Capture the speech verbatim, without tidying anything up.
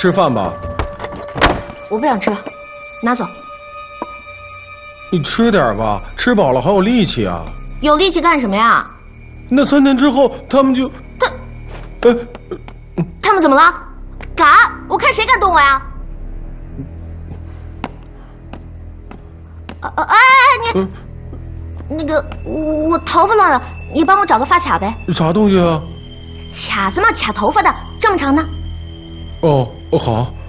吃饭吧。 我不想吃，拿走。 你吃点吧，吃饱了还有力气啊。 有力气干什么呀？ 那三年之后他们就…… 他， 呃， 他们怎么了？敢？我看谁敢动我呀？呃呃，哎，你， 嗯、 那个我头发乱了，你帮我找个发卡呗。 啥东西啊？ 卡子嘛，卡头发的，这么长呢。 哦哦，好。